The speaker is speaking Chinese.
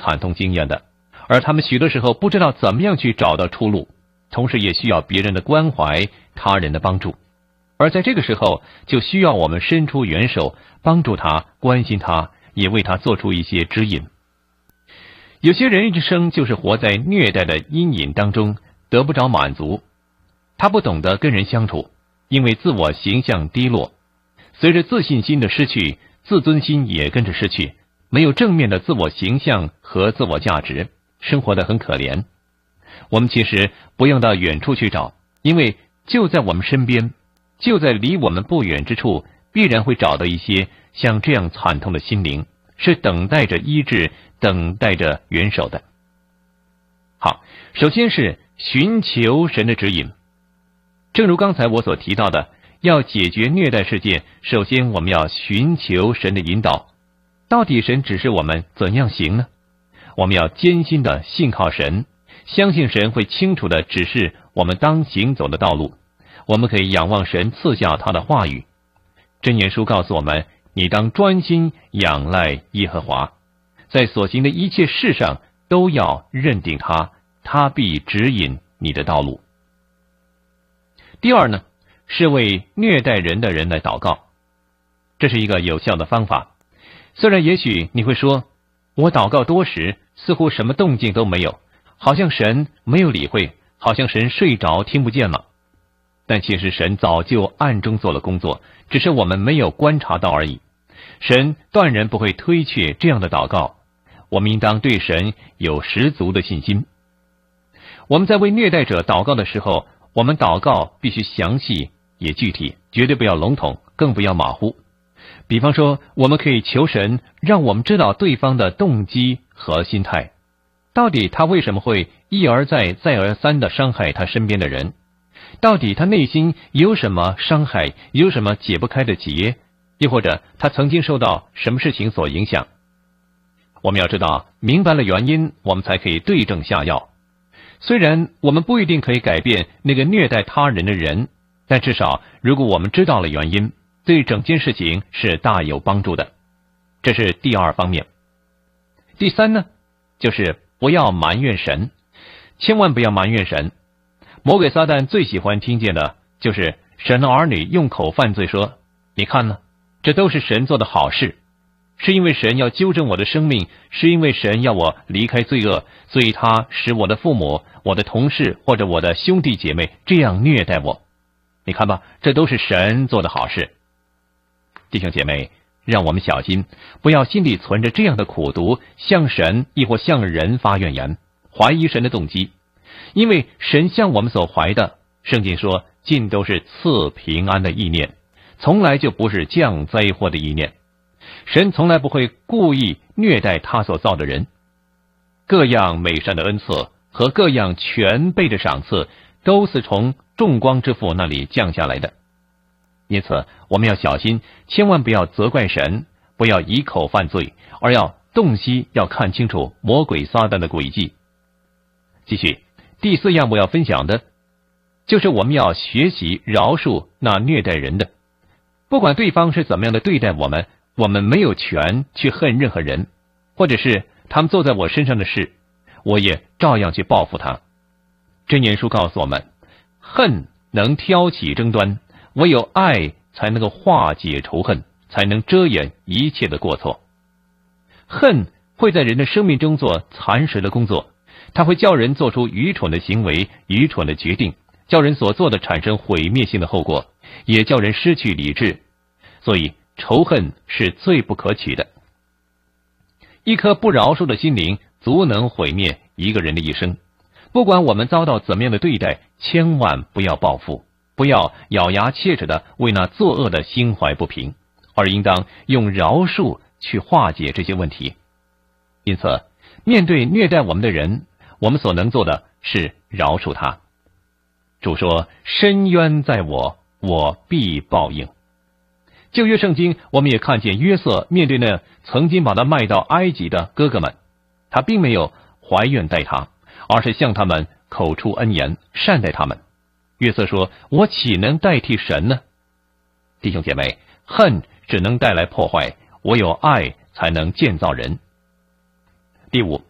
惨痛经验的，而他们许多时候不知道怎么样去找到出路，同时也需要别人的关怀、他人的帮助。而在这个时候，就需要我们伸出援手，帮助他、关心他，也为他做出一些指引。有些人一生就是活在虐待的阴影当中，得不着满足。他不懂得跟人相处，因为自我形象低落，随着自信心的失去，自尊心也跟着失去，没有正面的自我形象和自我价值，生活得很可怜。我们其实不用到远处去找，因为就在我们身边，就在离我们不远之处，必然会找到一些像这样惨痛的心灵，是等待着医治，等待着援手的。好，首先是寻求神的指引。正如刚才我所提到的，要解决虐待事件，首先我们要寻求神的引导。到底神指示我们怎样行呢？我们要艰辛的信靠神，相信神会清楚的指示我们当行走的道路。我们可以仰望神赐下他的话语。箴言书告诉我们，你当专心仰赖耶和华，在所行的一切事上都要认定他，他必指引你的道路。第二呢，是为虐待人的人来祷告。这是一个有效的方法。虽然也许你会说，我祷告多时，似乎什么动静都没有，好像神没有理会，好像神睡着听不见了。但其实神早就暗中做了工作，只是我们没有观察到而已。神断然不会推却这样的祷告，我们应当对神有十足的信心。我们在为虐待者祷告的时候，我们祷告必须详细也具体，绝对不要笼统，更不要马虎。比方说，我们可以求神让我们知道对方的动机和心态，到底他为什么会一而再再而三地伤害他身边的人，到底他内心有什么伤害，有什么解不开的结，又或者他曾经受到什么事情所影响。我们要知道，明白了原因，我们才可以对症下药。虽然我们不一定可以改变那个虐待他人的人，但至少如果我们知道了原因，对整件事情是大有帮助的。这是第二方面。第三呢，就是不要埋怨神，千万不要埋怨神。魔鬼撒旦最喜欢听见的就是神的儿女用口犯罪说，你看呢，这都是神做的好事，是因为神要纠正我的生命，是因为神要我离开罪恶，所以他使我的父母、我的同事或者我的兄弟姐妹这样虐待我。你看吧，这都是神做的好事。弟兄姐妹，让我们小心，不要心里存着这样的苦毒，向神亦或向人发怨言，怀疑神的动机。因为神向我们所怀的，圣经说尽都是赐平安的意念，从来就不是降灾祸的意念。神从来不会故意虐待他所造的人。各样美善的恩赐和各样全备的赏赐，都是从众光之父那里降下来的。因此我们要小心，千万不要责怪神，不要以口犯罪，而要洞悉，要看清楚魔鬼撒旦的诡计。继续，第四样我要分享的，就是我们要学习饶恕那虐待人的。不管对方是怎么样的对待我们，我们没有权去恨任何人，或者是他们做在我身上的事，我也照样去报复他。箴言书告诉我们，恨能挑起争端，唯有爱才能够化解仇恨，才能遮掩一切的过错。恨会在人的生命中做蚕食的工作，它会叫人做出愚蠢的行为、愚蠢的决定，叫人所做的产生毁灭性的后果，也叫人失去理智。所以仇恨是最不可取的。一颗不饶恕的心灵足能毁灭一个人的一生。不管我们遭到怎么样的对待，千万不要报复，不要咬牙切齿的为那作恶的心怀不平，而应当用饶恕去化解这些问题。因此，面对虐待我们的人，我们所能做的是饶恕他。主说，深渊在我，我必报应。旧约圣经我们也看见约瑟面对那曾经把他卖到埃及的哥哥们，他并没有怀怨待他，而是向他们口出恩言，善待他们。约瑟说，我岂能代替神呢？弟兄姐妹，恨只能带来破坏，唯有爱才能建造人。第五，